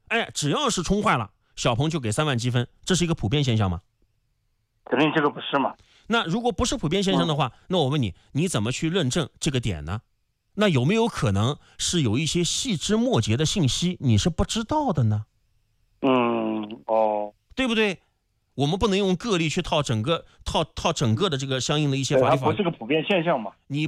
只要是充坏了，小鹏就给3万积分，这是一个普遍现象吗？ 肯定这个不是嘛。 那如果不是普遍现象的话，那我问你，你怎么去认证这个点呢？那有没有可能是有一些细枝末节的信息你是不知道的呢？对不对？我们不能用个例去套整个的这个相应的一些法律法。 它不是个普遍现象嘛。 你